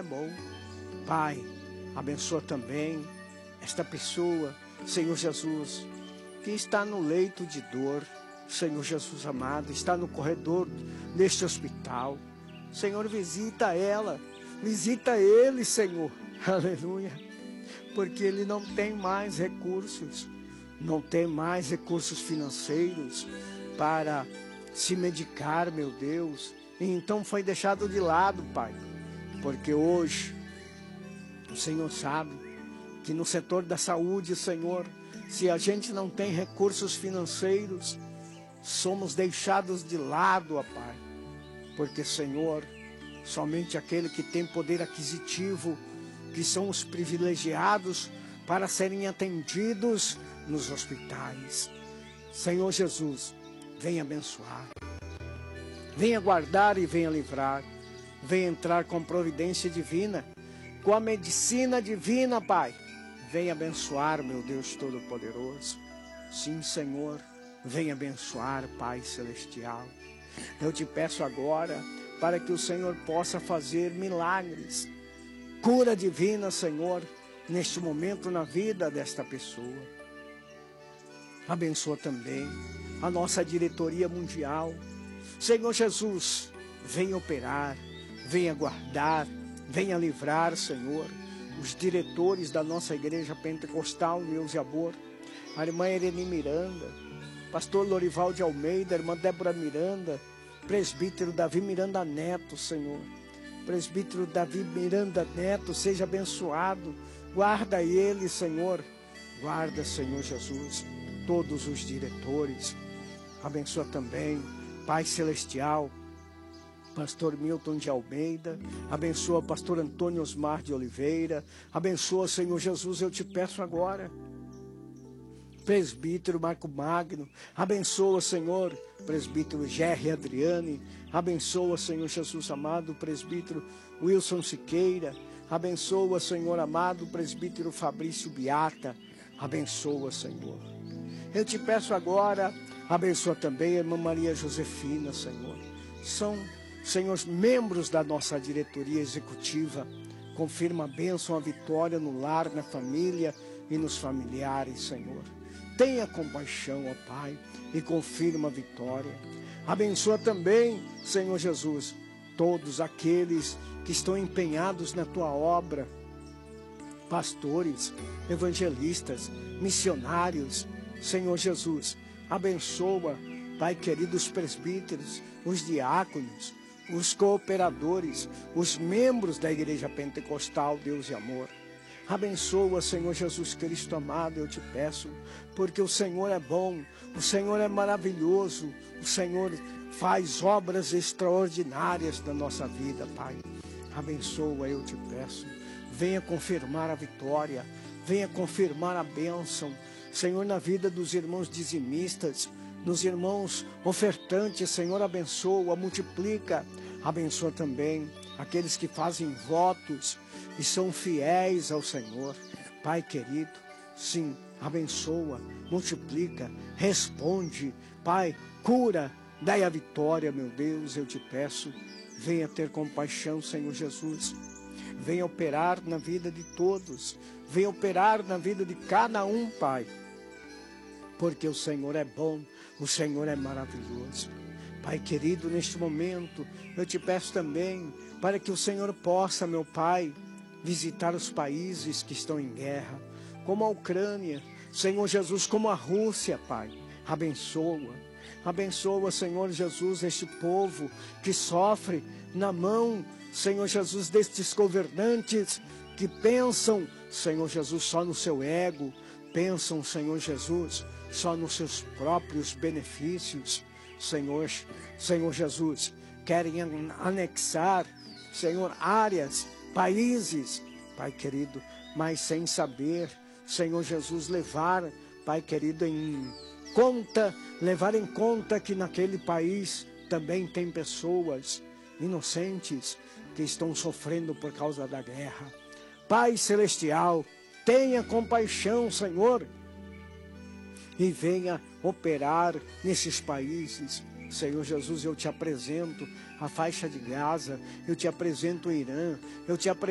é bom. Pai, abençoa também esta pessoa, Senhor Jesus, que está no leito de dor, Senhor Jesus amado, está no corredor deste hospital. Senhor, visita ela, visita ele, Senhor, aleluia, porque ele não tem mais recursos, não tem mais recursos financeiros para se medicar, meu Deus, e então foi deixado de lado, Pai, porque hoje o Senhor sabe que no setor da saúde, Senhor, se a gente não tem recursos financeiros, somos deixados de lado, ó Pai, porque, Senhor, somente aquele que tem poder aquisitivo, que são os privilegiados para serem atendidos nos hospitais. Senhor Jesus, venha abençoar, venha guardar e venha livrar, venha entrar com providência divina, com a medicina divina, Pai. Venha abençoar, meu Deus Todo-Poderoso. Sim, Senhor, venha abençoar, Pai Celestial. Eu te peço agora para que o Senhor possa fazer milagres, cura divina, Senhor, neste momento na vida desta pessoa. Abençoa também a nossa diretoria mundial. Senhor Jesus, venha operar, venha guardar, venha livrar, Senhor, os diretores da nossa igreja pentecostal, Deus e amor, a irmã Irene Miranda, pastor Lorival de Almeida, irmã Débora Miranda, presbítero Davi Miranda Neto, Senhor, presbítero Davi Miranda Neto, seja abençoado, guarda ele, Senhor, guarda, Senhor Jesus, todos os diretores, abençoa também, Pai Celestial, pastor Milton de Almeida, abençoa pastor Antônio Osmar de Oliveira, abençoa, Senhor Jesus, eu te peço agora, presbítero Marco Magno, abençoa, Senhor, presbítero Gerry Adriane, abençoa, Senhor Jesus amado, presbítero Wilson Siqueira, abençoa, Senhor amado, presbítero Fabrício Beata, abençoa, Senhor. Eu te peço agora, abençoa também a irmã Maria Josefina, Senhor. São, Senhor, membros da nossa diretoria executiva. Confirma a bênção, a vitória no lar, na família e nos familiares, Senhor. Tenha compaixão, ó Pai, e confirma a vitória. Abençoa também, Senhor Jesus, todos aqueles que estão empenhados na Tua obra. Pastores, evangelistas, missionários, Senhor Jesus, abençoa, Pai querido, os presbíteros, os diáconos, os cooperadores, os membros da Igreja Pentecostal, Deus e Amor. Abençoa, Senhor Jesus Cristo amado, eu te peço, porque o Senhor é bom, o Senhor é maravilhoso, o Senhor faz obras extraordinárias na nossa vida, Pai. Abençoa, eu te peço, venha confirmar a vitória, venha confirmar a bênção, Senhor, na vida dos irmãos dizimistas, nos irmãos ofertantes, Senhor, abençoa, multiplica, abençoa também aqueles que fazem votos e são fiéis ao Senhor. Pai querido, sim, abençoa, multiplica, responde, Pai, cura, dai a vitória, meu Deus, eu te peço, venha ter compaixão, Senhor Jesus, venha operar na vida de todos, venha operar na vida de cada um, Pai, porque o Senhor é bom, o Senhor é maravilhoso. Pai querido, neste momento, eu te peço também, para que o Senhor possa, meu Pai, visitar os países que estão em guerra, como a Ucrânia, Senhor Jesus, como a Rússia, Pai, abençoa, abençoa, Senhor Jesus, este povo que sofre na mão, Senhor Jesus, destes governantes que pensam, Senhor Jesus, só no seu ego, pensam, Senhor Jesus, só nos seus próprios benefícios, Senhor Jesus, querem anexar, Senhor, áreas, países, Pai querido, mas sem saber, Senhor Jesus, levar, Pai querido, levar em conta que naquele país também tem pessoas inocentes que estão sofrendo por causa da guerra. Pai Celestial, tenha compaixão, Senhor, e venha operar nesses países. Senhor Jesus, eu te apresento a faixa de Gaza, eu te apresento o Irã, eu te apresento